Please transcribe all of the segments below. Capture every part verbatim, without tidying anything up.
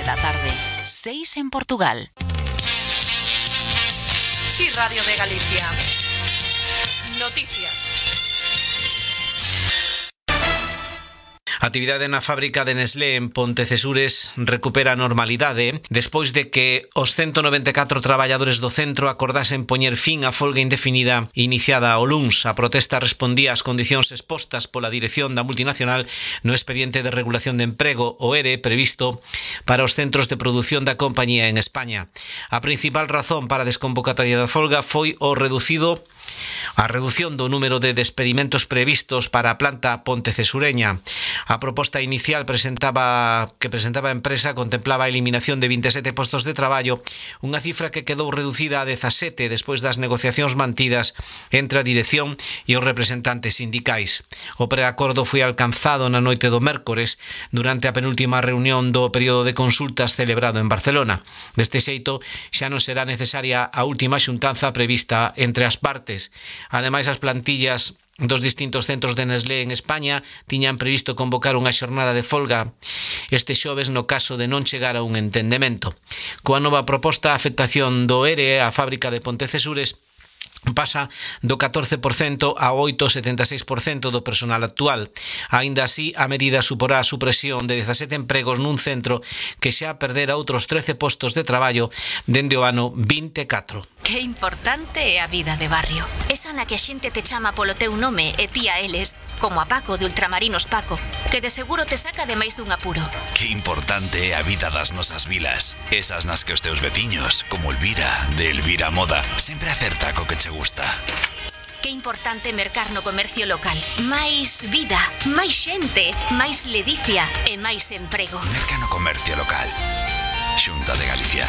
da tarde, seis en Portugal. Sí, Radio de Galicia. Noticias. A actividade na fábrica de Nestlé en Pontecesures recupera a normalidade despois de que os ciento noventa e catro traballadores do centro acordasen poñer fin á folga indefinida iniciada o luns. A protesta respondía ás condicións expostas pola dirección da multinacional no expediente de regulación de emprego, o E R E, previsto para os centros de produción da compañía en España. A principal razón para a desconvocatoria da folga foi o reducido A redución do número de despedimentos previstos para a planta pontecesureña. A proposta inicial presentaba que presentaba a empresa contemplaba a eliminación de vinte e sete postos de traballo, unha cifra que quedou reducida a dezasete despois das negociacións mantidas entre a dirección e os representantes sindicais. O preacordo foi alcanzado na noite do mércores durante a penúltima reunión do período de consultas celebrado en Barcelona. Deste xeito, xa non será necesaria a última xuntanza prevista entre as partes. Ademais, as plantillas dos distintos centros de Nestlé en España tiñan previsto convocar unha xornada de folga este xoves no caso de non chegar a un entendemento. Coa nova proposta, a afectación do E R E á fábrica de Pontecesures pasa do catorce por cento ao oito vírgula setenta e seis por cento do personal actual. Aínda así, a medida suporá a supresión de dezasete empregos nun centro que xa perdera outros trece postos de traballo dende o ano vinte e catro. Que importante é a vida de barrio. Esa na que a xente te chama polo teu nome e ti a eles, como a Paco de Ultramarinos Paco, que de seguro te saca de máis dun apuro. Que importante é a vida das nosas vilas. Esas nas que os teus veciños, como Elvira, de Elvira Moda, sempre acerta co que che gusta. Que importante mercar no comercio local. Máis vida, máis xente, máis ledicia e máis emprego. Merca no comercio local. Xunta de Galicia.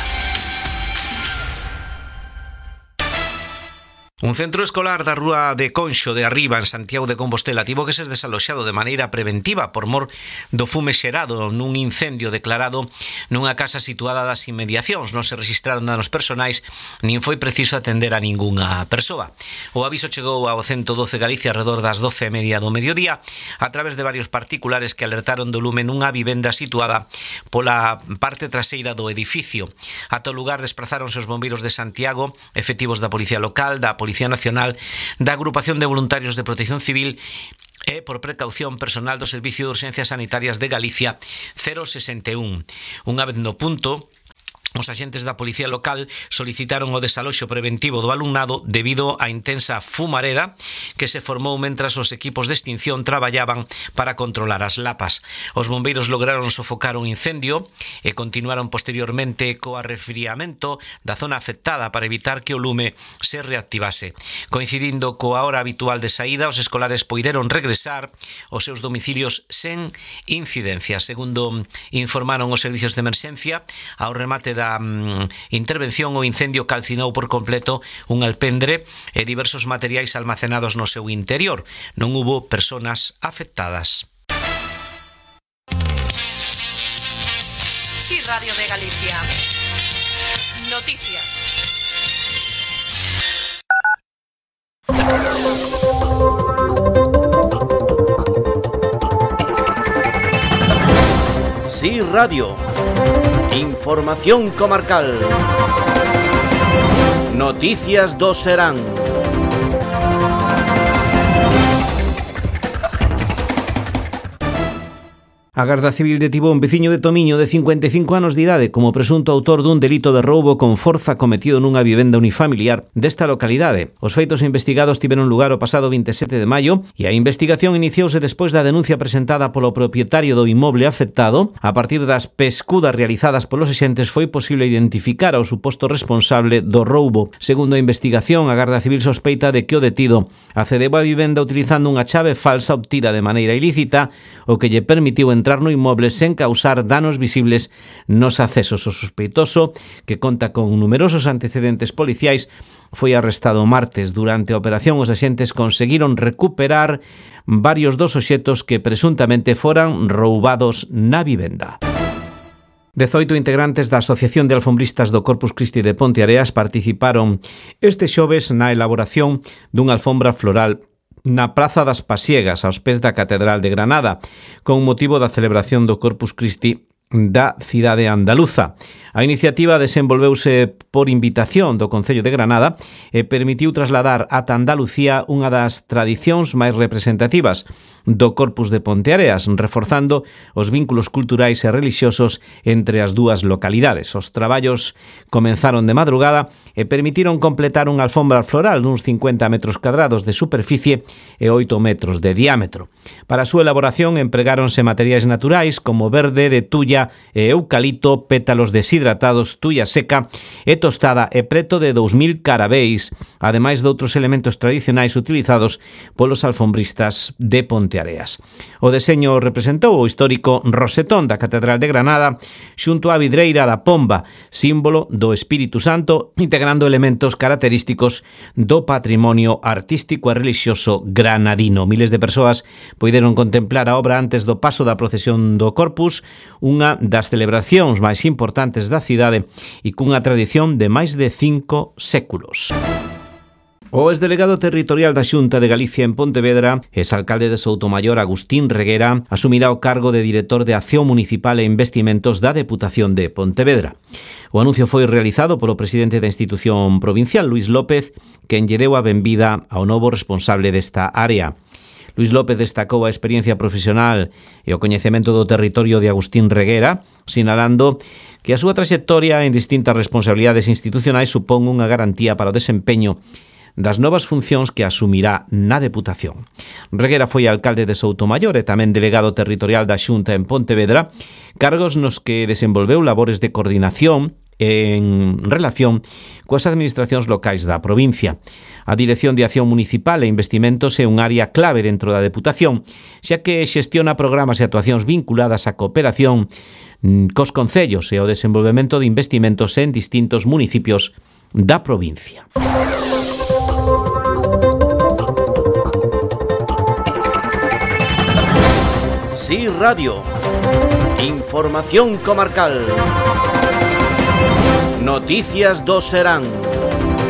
Un centro escolar da rúa de Conxo de Arriba, en Santiago de Compostela, tivo que ser desaloxado de maneira preventiva por mor do fume xerado nun incendio declarado nunha casa situada das inmediacións. Non se registraron danos personais, nin foi preciso atender a ningunha persoa. O aviso chegou ao ciento doce Galicia alrededor das doce e media do mediodía a través de varios particulares que alertaron do lume nunha vivenda situada pola parte traseira do edificio. Ata o lugar desprazáronse os bombeiros de Santiago, efectivos da Policía Local, da Policía Nacional, da Agrupación de Voluntarios de Protección Civil e, por precaución, personal do Servicio de Urxencias Sanitarias de Galicia cero sesenta e un. Unha vez no punto, os axentes da Policía Local solicitaron o desaloxo preventivo do alumnado debido á intensa fumareda que se formou mentras os equipos de extinción traballaban para controlar as lapas. Os bombeiros lograron sofocar un incendio e continuaron posteriormente co arrefriamento da zona afectada para evitar que o lume se reactivase. Coincidindo coa hora habitual de saída, os escolares poideron regresar aos seus domicilios sen incidencia. Segundo informaron os servicios de emerxencia, ao remate da intervención o incendio calcinou por completo un alpendre e diversos materiais almacenados no seu interior. Non hubo persoas afectadas. Sí, Radio de Galicia. Noticias. Sí, Radio. Información comarcal. Noticias do Serán. A Garda Civil detivo un veciño de Tomiño de cincuenta e cinco anos de idade como presunto autor dun delito de roubo con forza cometido nunha vivenda unifamiliar desta localidade. Os feitos investigados tiveron lugar o pasado vinte e sete de maio e a investigación iniciouse despois da denuncia presentada polo propietario do inmoble afectado. A partir das pescudas realizadas polos axentes foi posible identificar ao suposto responsable do roubo. Segundo a investigación, a Garda Civil sospeita de que o detido accedeu á vivenda utilizando unha chave falsa obtida de maneira ilícita, o que lle permitiu entrar no inmoble sen causar danos visibles nos accesos. O sospeitoso, que conta con numerosos antecedentes policiais, foi arrestado o martes. Durante a operación, os axentes conseguiron recuperar varios dos obxectos que presuntamente foran roubados na vivenda. dezoito integrantes da Asociación de Alfombristas do Corpus Christi de Ponteareas participaron este xoves na elaboración dunha alfombra floral na Praza das Pasiegas, aos pés da Catedral de Granada, con motivo da celebración do Corpus Christi da cidade andaluza. A iniciativa desenvolveuse por invitación do Concello de Granada e permitiu trasladar ata Andalucía unha das tradicións máis representativas do Corpus de Ponteareas, reforzando os vínculos culturais e relixiosos entre as dúas localidades. Os traballos comenzaron de madrugada e permitiron completar unha alfombra floral duns cincuenta metros cadrados de superficie e oito metros de diámetro. Para a súa elaboración empregáronse materiais naturais como verde de tulla e eucalipto, pétalos deshidratados, tulla seca e tostada e preto de dous mil carabéis, ademais de outros elementos tradicionais utilizados polos alfombristas de Ponteareas. O deseño representou o histórico rosetón da Catedral de Granada xunto á vidreira da pomba, símbolo do Espírito Santo, integrando elementos característicos do patrimonio artístico e relixioso granadino. Miles de persoas poideron contemplar a obra antes do paso da procesión do Corpus, unha das celebracións máis importantes da cidade e cunha tradición de máis de cinco séculos. O exdelegado territorial da Xunta de Galicia en Pontevedra, exalcalde de Soutomaior Agustín Reguera, asumirá o cargo de director de Acción Municipal e Investimentos da Deputación de Pontevedra. O anuncio foi realizado polo presidente da institución provincial, Luís López, quen lle deu a benvida ao novo responsable desta área. Luís López destacou a experiencia profesional e o coñecemento do territorio de Agustín Reguera, sinalando que a súa traxectoria en distintas responsabilidades institucionais supón unha garantía para o desempeño das novas funcións que asumirá na Deputación. Reguera foi alcalde de Soutomaior e tamén delegado territorial da Xunta en Pontevedra, cargos nos que desenvolveu labores de coordinación en relación coas administracións locais da provincia. A Dirección de Acción Municipal e Investimentos é un área clave dentro da Deputación, xa que xestiona programas e actuacións vinculadas á cooperación cos concellos e ao desenvolvemento de investimentos en distintos municipios da provincia. Sí Radio. Información comarcal. Noticias do Serán.